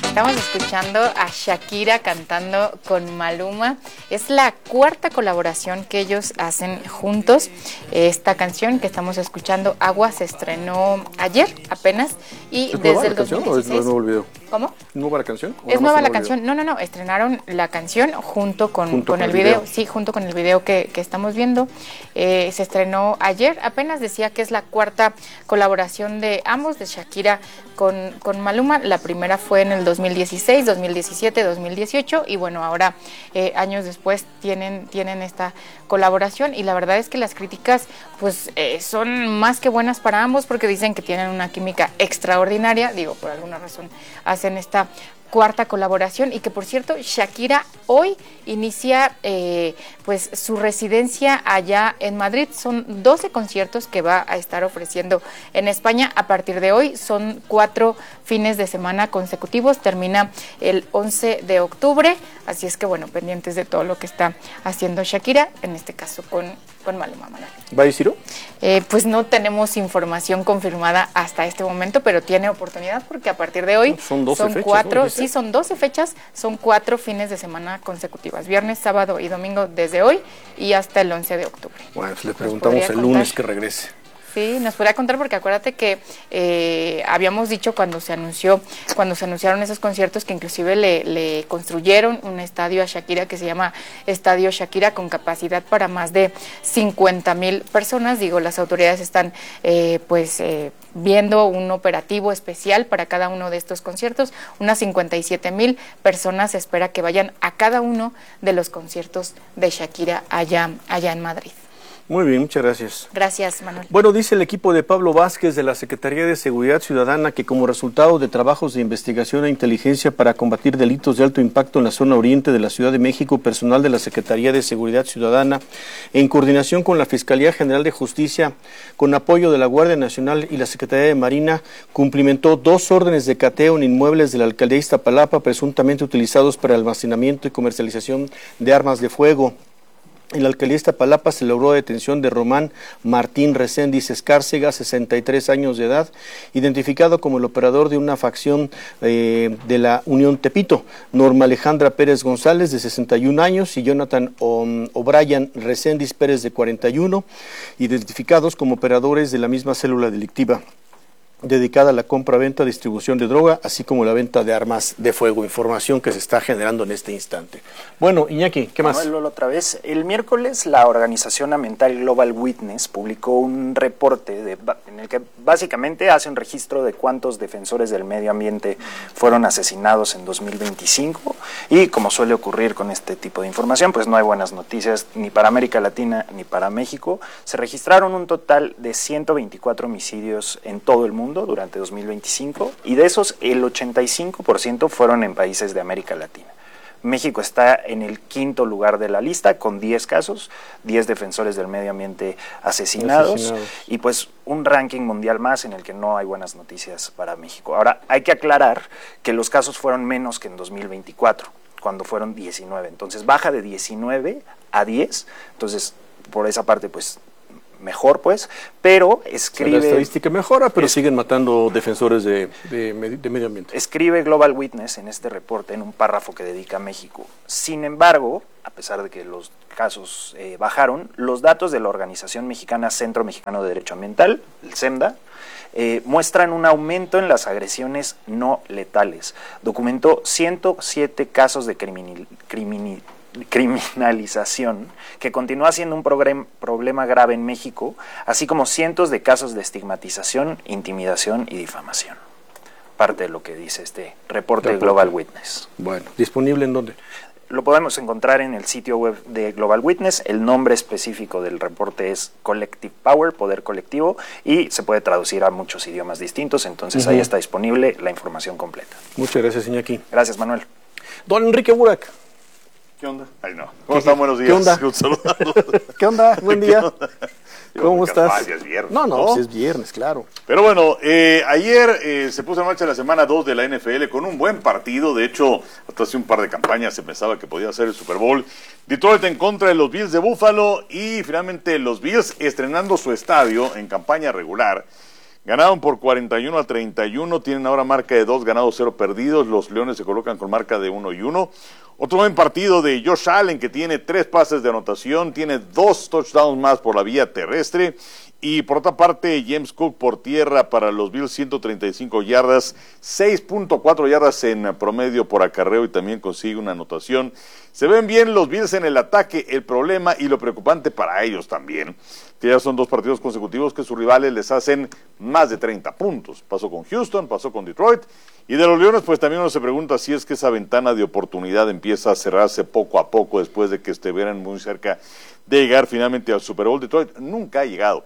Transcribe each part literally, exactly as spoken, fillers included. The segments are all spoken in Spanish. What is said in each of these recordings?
Estamos escuchando a Shakira cantando con Maluma. Es la cuarta colaboración que ellos hacen juntos. Esta canción que estamos escuchando, Agua, se estrenó ayer apenas. Y ¿Es desde nueva el la canción dos mil dieciséis, o es nuevo el video? ¿Cómo? ¿Nueva la canción? Es nueva la canción. No, no, no. Estrenaron la canción junto con, junto con, con el video. video. Sí, junto con el video que, que estamos viendo. Eh, se estrenó ayer. Apenas decía que es la cuarta colaboración de ambos, de Shakira con, con Maluma. La primera fue en el dos mil dieciséis, dos mil diecisiete, dos mil dieciocho. Y bueno, ahora, eh, años después, tienen, tienen esta colaboración. Y la verdad es que las críticas, pues, eh, son más que buenas para ambos, porque dicen que tienen una química extraordinaria. Digo, por alguna razón hacen esta cuarta colaboración, y que por cierto Shakira hoy inicia eh, pues su residencia allá en Madrid. Son doce conciertos que va a estar ofreciendo en España a partir de hoy. Son cuatro fines de semana consecutivos, termina el once de octubre, así es que bueno, pendientes de todo lo que está haciendo Shakira, en este caso con, con Maluma. Manuel. ¿Va a ir Ciro? Eh, pues no tenemos información confirmada hasta este momento, pero tiene oportunidad porque a partir de hoy son, doce son fechas, cuatro, ¿no? sí, son doce fechas, son cuatro fines de semana consecutivas, viernes, sábado y domingo desde hoy y hasta el once de octubre. Bueno, pues le preguntamos el lunes que regrese. Sí, nos podría contar, porque acuérdate que eh, habíamos dicho cuando se anunció, cuando se anunciaron esos conciertos, que inclusive le, le construyeron un estadio a Shakira que se llama Estadio Shakira, con capacidad para más de cincuenta mil personas. Digo, las autoridades están eh, pues eh, viendo un operativo especial para cada uno de estos conciertos. Unas cincuenta y siete mil personas se espera que vayan a cada uno de los conciertos de Shakira allá, allá en Madrid. Muy bien, muchas gracias. Gracias, Manuel. Bueno, dice el equipo de Pablo Vázquez de la Secretaría de Seguridad Ciudadana que como resultado de trabajos de investigación e inteligencia para combatir delitos de alto impacto en la zona oriente de la Ciudad de México, personal de la Secretaría de Seguridad Ciudadana, en coordinación con la Fiscalía General de Justicia, con apoyo de la Guardia Nacional y la Secretaría de Marina, cumplimentó dos órdenes de cateo en inmuebles de la Alcaldía de Iztapalapa, presuntamente utilizados para almacenamiento y comercialización de armas de fuego. En la Alcaldía de Iztapalapa se logró la detención de Román Martín Reséndiz Escárcega, sesenta y tres años de edad, identificado como el operador de una facción eh, de la Unión Tepito, Norma Alejandra Pérez González, de sesenta y un años, y Jonathan O'Brien Reséndiz Pérez, de cuarenta y uno, identificados como operadores de la misma célula delictiva dedicada a la compra, venta, distribución de droga, así como la venta de armas de fuego, información que se está generando en este instante. Bueno, Iñaki, ¿qué más? Manuel, otra vez. El miércoles la organización ambiental Global Witness publicó un reporte de, en el que básicamente hace un registro de cuántos defensores del medio ambiente fueron asesinados en dos mil veinticinco, y como suele ocurrir con este tipo de información, pues no hay buenas noticias ni para América Latina ni para México. Se registraron un total de ciento veinticuatro homicidios en todo el mundo durante dos mil veinticinco, y de esos el ochenta y cinco por ciento fueron en países de América Latina. México está en el quinto lugar de la lista con diez casos, diez defensores del medio ambiente asesinados, asesinados, y pues un ranking mundial más en el que no hay buenas noticias para México. Ahora, hay que aclarar que los casos fueron menos que en dos mil veinticuatro, cuando fueron diecinueve, entonces baja de diecinueve a diez, entonces por esa parte pues mejor, pues, pero escribe... O sea, la estadística mejora, pero es, siguen matando defensores de, de, de medio ambiente. Escribe Global Witness en este reporte, en un párrafo que dedica a México. Sin embargo, a pesar de que los casos eh, bajaron, los datos de la organización mexicana Centro Mexicano de Derecho Ambiental, el CEMDA, eh, muestran un aumento en las agresiones no letales. Documentó ciento siete casos de criminal, criminal criminalización, que continúa siendo un problema grave en México, así como cientos de casos de estigmatización, intimidación y difamación. Parte de lo que dice este reporte de Global Witness. Bueno, ¿disponible en dónde? Lo podemos encontrar en el sitio web de Global Witness. El nombre específico del reporte es Collective Power, Poder Colectivo, y se puede traducir a muchos idiomas distintos, entonces uh-huh. ahí está disponible la información completa. Muchas gracias, Iñaki. Gracias, Manuel. Don Enrique Burak. ¿Qué onda? Ay, no. ¿Cómo están? Buenos días. ¿Qué onda? ¿Qué onda? Buen día. ¿Cómo estás? Más, ya es viernes, no, no, ¿no? Pues es viernes, claro. Pero bueno, eh, ayer eh, se puso en marcha la semana dos de la N F L con un buen partido. De hecho, hasta hace un par de campañas se pensaba que podía ser el Super Bowl. Detroit en contra de los Bills de Buffalo, y finalmente los Bills estrenando su estadio en campaña regular, Ganaron por cuarenta y uno a treinta y uno, tienen ahora marca de dos ganados, cero perdidos. Los Leones se colocan con marca de uno y uno. Otro buen partido de Josh Allen, que tiene tres pases de anotación, tiene dos touchdowns más por la vía terrestre. Y por otra parte, James Cook por tierra para los Bills, ciento treinta y cinco yardas, seis punto cuatro yardas en promedio por acarreo y también consigue una anotación. Se ven bien los Bills en el ataque, el problema y lo preocupante para ellos también, que ya son dos partidos consecutivos que sus rivales les hacen más de treinta puntos. Pasó con Houston, pasó con Detroit, y de los Leones pues también uno se pregunta si es que esa ventana de oportunidad empieza a cerrarse poco a poco después de que estuvieran muy cerca de llegar finalmente al Super Bowl. Detroit nunca ha llegado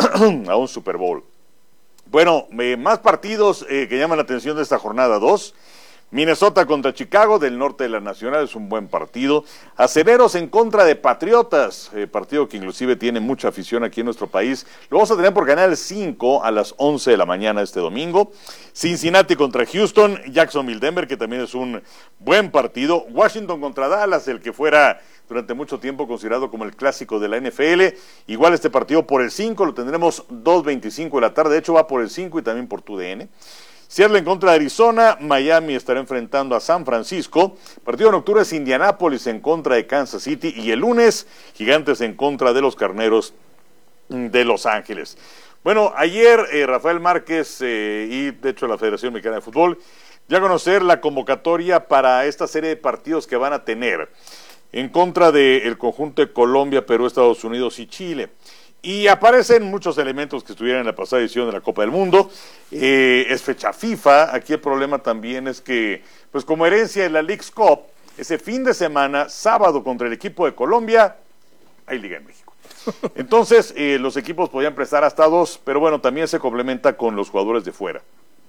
a un Super Bowl. Bueno, eh, más partidos eh, que llaman la atención de esta jornada dos. Minnesota contra Chicago, del norte de la Nacional, es un buen partido. Acereros en contra de Patriotas, eh, partido que inclusive tiene mucha afición aquí en nuestro país. Lo vamos a tener por Canal cinco a las once de la mañana este domingo. Cincinnati contra Houston, Jacksonville Denver, que también es un buen partido. Washington contra Dallas, el que fuera durante mucho tiempo considerado como el clásico de la N F L. Igual este partido por el cinco, lo tendremos dos veinticinco de la tarde, de hecho va por el cinco y también por T U D N. Seattle en contra de Arizona, Miami estará enfrentando a San Francisco. Partido nocturno es Indianápolis en contra de Kansas City, y el lunes Gigantes en contra de los Carneros de Los Ángeles. Bueno, ayer eh, Rafael Márquez eh, y de hecho la Federación Mexicana de Fútbol ya a conocer la convocatoria para esta serie de partidos que van a tener en contra del conjunto de Colombia, Perú, Estados Unidos y Chile. Y aparecen muchos elementos que estuvieron en la pasada edición de la Copa del Mundo. Eh, es fecha FIFA. Aquí el problema también es que, pues como herencia de la Leagues Cup, ese fin de semana, sábado contra el equipo de Colombia, hay Liga en México. Entonces, eh, los equipos podían prestar hasta dos, pero bueno, también se complementa con los jugadores de fuera.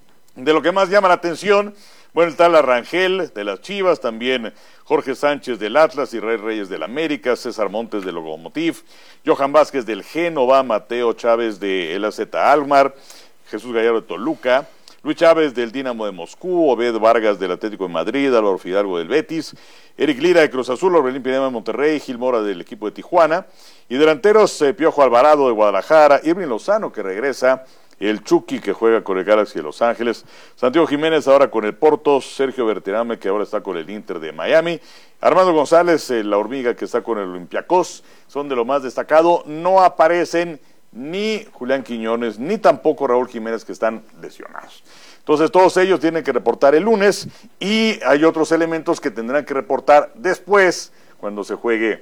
De lo que más llama la atención, bueno, está la Rangel de las Chivas, también Jorge Sánchez del Atlas, Israel Reyes del América, César Montes del Lokomotiv, Johan Vázquez del Génova, Mateo Chávez de el A Z Alkmaar, Jesús Gallardo de Toluca, Luis Chávez del Dinamo de Moscú, Obed Vargas del Atlético de Madrid, Álvaro Fidalgo del Betis, Eric Lira de Cruz Azul, Orbelín Pineda de Monterrey, Gil Mora del equipo de Tijuana, y delanteros eh, Piojo Alvarado de Guadalajara, Irving Lozano que regresa, el Chucky que juega con el Galaxy de Los Ángeles, Santiago Jiménez ahora con el Porto, Sergio Berterame que ahora está con el Inter de Miami, Armando González, eh, la Hormiga que está con el Olympiacos, son de lo más destacado. No aparecen ni Julián Quiñones, ni tampoco Raúl Jiménez, que están lesionados. Entonces todos ellos tienen que reportar el lunes, y hay otros elementos que tendrán que reportar después, cuando se juegue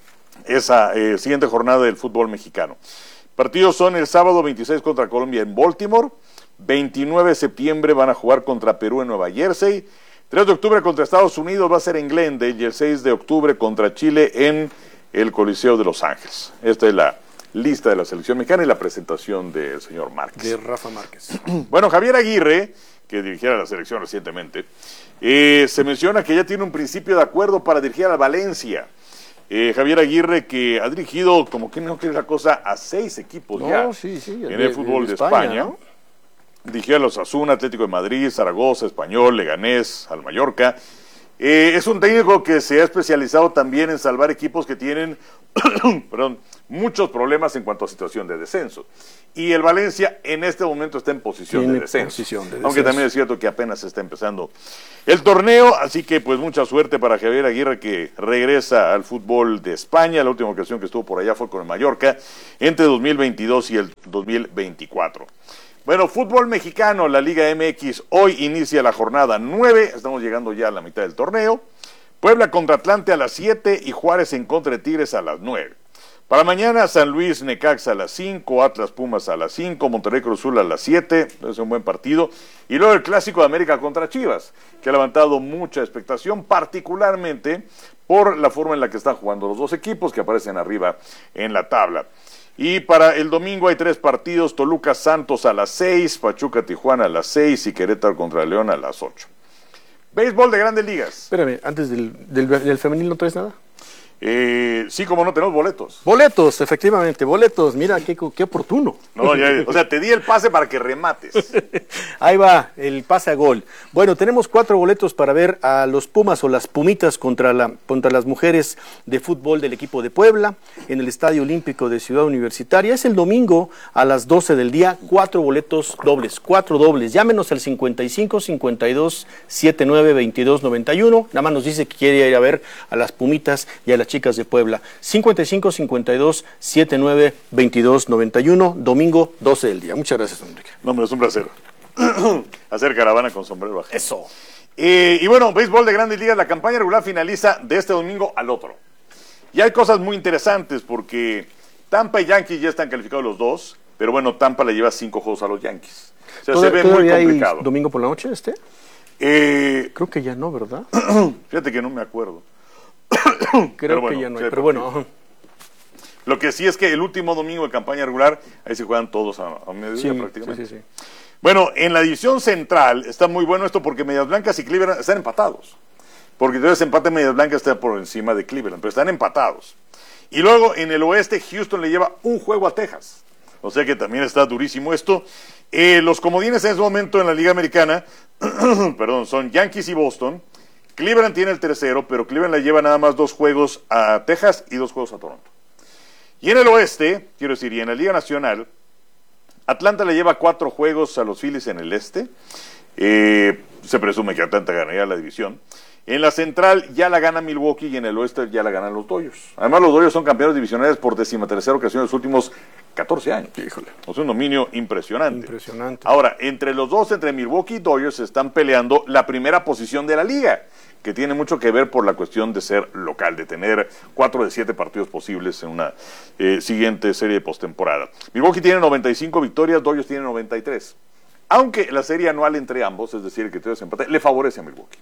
esa eh, siguiente jornada del fútbol mexicano. Partidos son el sábado veintiséis contra Colombia en Baltimore, veintinueve de septiembre van a jugar contra Perú en Nueva Jersey, tres de octubre contra Estados Unidos va a ser en Glendale, y el seis de octubre contra Chile en el Coliseo de Los Ángeles. Esta es la lista de la selección mexicana y la presentación del señor Márquez. De Rafa Márquez. Bueno, Javier Aguirre, que dirigiera la selección recientemente, eh, se menciona que ya tiene un principio de acuerdo para dirigir a Valencia. Eh, Javier Aguirre, que ha dirigido, como que no quiere la cosa, a seis equipos no, ya sí, sí, en el, el fútbol de, de España. España ¿no? Dirigió a los Osasuna, Atlético de Madrid, Zaragoza, Español, Leganés, al Mallorca. Eh, es un técnico que se ha especializado también en salvar equipos que tienen perdón, muchos problemas en cuanto a situación de descenso. Y el Valencia en este momento está en posición de descenso, posición de descenso. Aunque también es cierto que apenas está empezando el torneo, así que pues mucha suerte para Javier Aguirre, que regresa al fútbol de España. La última ocasión que estuvo por allá fue con el Mallorca entre dos mil veintidós y el dos mil veinticuatro. Bueno, fútbol mexicano, la Liga M X, hoy inicia la jornada nueve, estamos llegando ya a la mitad del torneo. Puebla contra Atlante a las siete y Juárez en contra de Tigres a las nueve. Para mañana, San Luis Necaxa a las cinco, Atlas Pumas a las cinco, Monterrey Cruz Azul a las siete, es un buen partido. Y luego el Clásico de América contra Chivas, que ha levantado mucha expectación, particularmente por la forma en la que están jugando los dos equipos que aparecen arriba en la tabla. Y para el domingo hay tres partidos: Toluca Santos a las seis, Pachuca Tijuana a las seis y Querétaro contra León a las ocho. Béisbol de Grandes Ligas. Espérame, antes del, del, del femenil, ¿no traes nada? Eh, sí, como no, tenemos boletos. Boletos, efectivamente, boletos. Mira, qué, qué oportuno. No, ya, o sea, te di el pase para que remates. Ahí va, el pase a gol. Bueno, tenemos cuatro boletos para ver a los Pumas o las Pumitas contra, la, contra las mujeres de fútbol del equipo de Puebla en el Estadio Olímpico de Ciudad Universitaria. Es el domingo a las doce del día, cuatro boletos dobles, cuatro dobles. Llámenos al cincuenta y cinco, cincuenta y dos, setenta y nueve, veintidós, noventa y uno. Nada más nos dice que quiere ir a ver a las Pumitas y a las chicas de Puebla. cincuenta y cinco, cincuenta y dos, setenta y nueve, veintidós, noventa y uno, domingo doce del día. Muchas gracias, Enrique. No, hombre, es un placer. Hacer caravana con sombrero bajito. Eso. Eh, y bueno, béisbol de Grandes Ligas, la campaña regular finaliza de este domingo al otro. Y hay cosas muy interesantes porque Tampa y Yankees ya están calificados los dos, pero bueno, Tampa le lleva cinco juegos a los Yankees. O sea, se ve muy complicado. ¿Hay domingo por la noche este? Eh, Creo que ya no, ¿verdad? Fíjate que no me acuerdo. Creo bueno, que ya no hay, pero bueno. Lo que sí es que el último domingo de campaña regular, ahí se juegan todos a, a mediodía sí, prácticamente. Sí, sí, sí. Bueno, en la división central está muy bueno esto porque Medias Blancas y Cleveland están empatados. Porque entonces empate Medias Blancas está por encima de Cleveland, pero están empatados. Y luego en el oeste Houston le lleva un juego a Texas. O sea que también está durísimo esto. Eh, los comodines en este momento en la Liga Americana, perdón, son Yankees y Boston. Cleveland tiene el tercero, pero Cleveland le lleva nada más dos juegos a Texas y dos juegos a Toronto. Y en el oeste, quiero decir, y en la Liga Nacional, Atlanta le lleva cuatro juegos a los Phillies en el este. Eh, se presume que Atlanta ganaría la división. En la central ya la gana Milwaukee y en el oeste ya la ganan los Dodgers. Además, los Dodgers son campeones divisionales por decimatercera ocasión en los últimos catorce años. Híjole. O sea, un dominio impresionante. Impresionante. Ahora, entre los dos, entre Milwaukee y Dodgers, se están peleando la primera posición de la liga, que tiene mucho que ver por la cuestión de ser local, de tener cuatro de siete partidos posibles en una eh, siguiente serie de postemporada. Milwaukee tiene noventa y cinco victorias, Dodgers tiene noventa y tres. Aunque la serie anual entre ambos, es decir, el que tiene ese empate, le favorece a Milwaukee.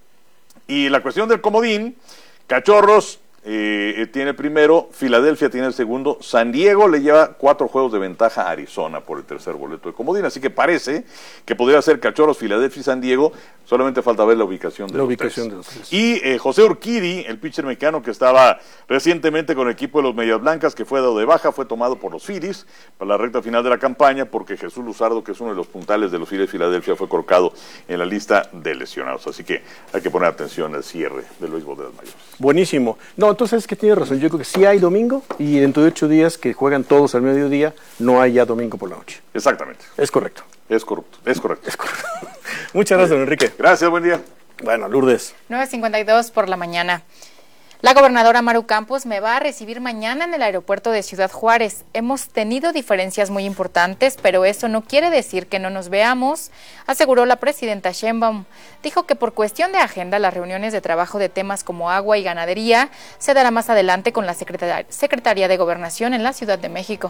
Y la cuestión del comodín, Cachorros eh, tiene el primero, Filadelfia tiene el segundo, San Diego le lleva cuatro juegos de ventaja a Arizona por el tercer boleto de comodín, así que parece que podría ser Cachorros, Filadelfia y San Diego, solamente falta ver la ubicación de, la los, ubicación tres. de los tres. Y eh, José Urquidi, el pitcher mexicano que estaba recientemente con el equipo de los Medias Blancas, que fue dado de baja, fue tomado por los Phillies para la recta final de la campaña, porque Jesús Luzardo, que es uno de los puntales de los Phillies de Filadelfia, fue colocado en la lista de lesionados, así que hay que poner atención al cierre del béisbol de las mayores. Buenísimo. No, entonces es que tiene razón, yo creo que sí hay domingo y dentro de ocho días que juegan todos al mediodía, no hay ya domingo por la noche. Exactamente. Es correcto. Es corrupto, es correcto. Es correcto. Muchas gracias, Enrique. Gracias, buen día. Bueno, Lourdes. nueve cincuenta y dos por la mañana. La gobernadora Maru Campos me va a recibir mañana en el aeropuerto de Ciudad Juárez. Hemos tenido diferencias muy importantes, pero eso no quiere decir que no nos veamos, aseguró la presidenta Sheinbaum. Dijo que por cuestión de agenda, las reuniones de trabajo de temas como agua y ganadería se dará más adelante con la Secretaría, Secretaría de Gobernación en la Ciudad de México.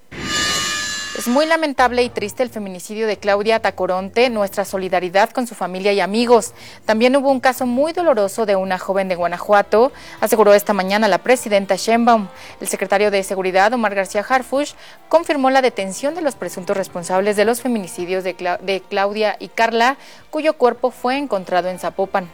Es muy lamentable y triste el feminicidio de Claudia Tacoronte, nuestra solidaridad con su familia y amigos. También hubo un caso muy doloroso de una joven de Guanajuato, aseguró esta mañana la presidenta Sheinbaum. El secretario de Seguridad, Omar García Harfuch, confirmó la detención de los presuntos responsables de los feminicidios de, Cla- de Claudia y Carla, cuyo cuerpo fue encontrado en Zapopan.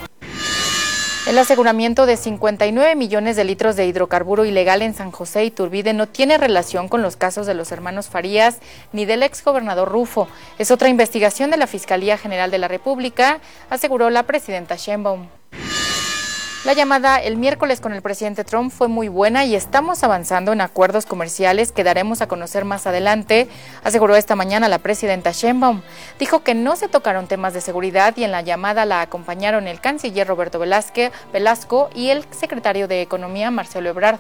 El aseguramiento de cincuenta y nueve millones de litros de hidrocarburo ilegal en San José Iturbide no tiene relación con los casos de los hermanos Farías ni del exgobernador Rufo. Es otra investigación de la Fiscalía General de la República, aseguró la presidenta Sheinbaum. La llamada el miércoles con el presidente Trump fue muy buena y estamos avanzando en acuerdos comerciales que daremos a conocer más adelante, aseguró esta mañana la presidenta Sheinbaum. Dijo que no se tocaron temas de seguridad y en la llamada la acompañaron el canciller Roberto Velázquez, Velasco y el secretario de Economía Marcelo Ebrard.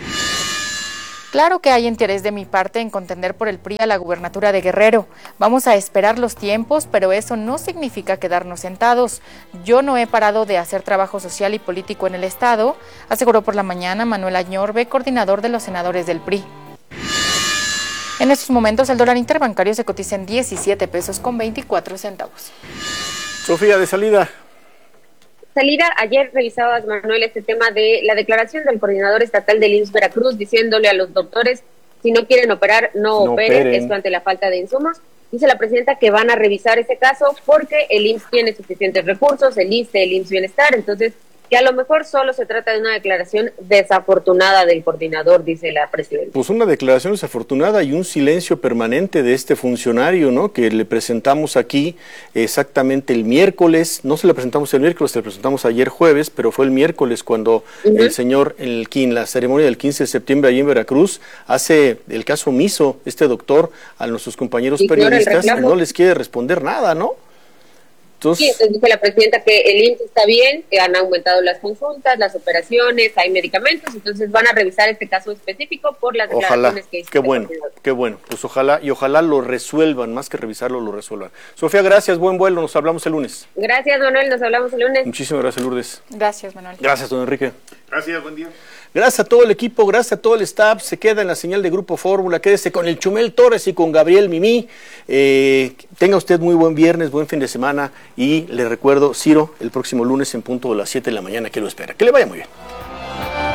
Claro que hay interés de mi parte en contender por el P R I a la gubernatura de Guerrero. Vamos a esperar los tiempos, pero eso no significa quedarnos sentados. Yo no he parado de hacer trabajo social y político en el Estado, aseguró por la mañana Manuel Añorbe, coordinador de los senadores del P R I. En estos momentos el dólar interbancario se cotiza en diecisiete pesos con veinticuatro centavos. Sofía, de salida. Salida, ayer revisabas, Manuel, este tema de la declaración del coordinador estatal del I M S S Veracruz diciéndole a los doctores, si no quieren operar, no, no operen, operen, esto ante la falta de insumos. Dice la presidenta que van a revisar ese caso porque el I M S S tiene suficientes recursos, el I S S S T E, el I M S S Bienestar, entonces que que a lo mejor solo se trata de una declaración desafortunada del coordinador, dice la presidenta. Pues una declaración desafortunada y un silencio permanente de este funcionario, ¿no? Que le presentamos aquí exactamente el miércoles, no se le presentamos el miércoles, se le presentamos ayer jueves, pero fue el miércoles cuando uh-huh. el señor, en, el, en la ceremonia del quince de septiembre allí en Veracruz, hace el caso omiso, este doctor, a nuestros compañeros y periodistas, no les quiere responder nada, ¿no? Entonces, sí, entonces dice la presidenta que el I M S S está bien, que han aumentado las consultas, las operaciones, hay medicamentos, entonces van a revisar este caso específico por las declaraciones ojalá, que hizo. Qué bueno, qué bueno, pues ojalá, y ojalá lo resuelvan, más que revisarlo, lo resuelvan. Sofía, gracias, buen vuelo, nos hablamos el lunes. Gracias, Manuel, nos hablamos el lunes. Muchísimas gracias, Lourdes. Gracias, Manuel. Gracias, don Enrique. Gracias, buen día. Gracias a todo el equipo, gracias a todo el staff, se queda en la señal de Grupo Fórmula, quédese con el Chumel Torres y con Gabriel Mimí, eh, tenga usted muy buen viernes, buen fin de semana y le recuerdo, Ciro, el próximo lunes en punto de las siete de la mañana que lo espera, que le vaya muy bien.